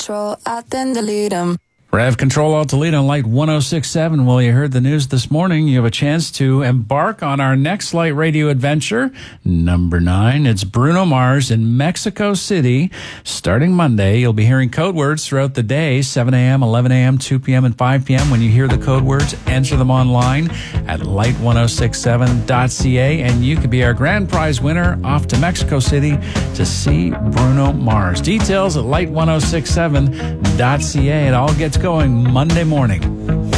Control, Alt, then delete them. Rev Control Alt Delete on Light 106.7. Well, you heard the news this morning. You have a chance to embark on our next Light Radio adventure, number 9. It's Bruno Mars in Mexico City. Starting Monday, you'll be hearing code words throughout the day, 7 a.m., 11 a.m., 2 p.m., and 5 p.m. When you hear the code words, enter them online at light1067.ca, and you could be our grand prize winner off to Mexico City to see Bruno Mars. Details at light1067.ca. It all gets going Monday morning.